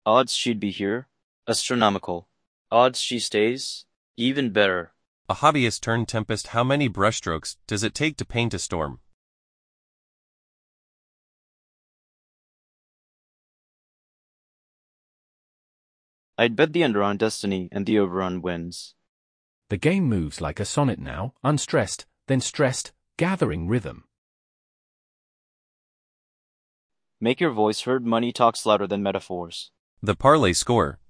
Odds she'd be here. Astronomical. Odds she stays. Even better. A hobbyist turned tempest. How many brushstrokes does it take to paint a storm? I'd bet the under on Destiny and the over on wins. The game moves like a sonnet now, unstressed, then stressed, gathering rhythm. Make your voice heard. Money talks louder than metaphors. The parlay score.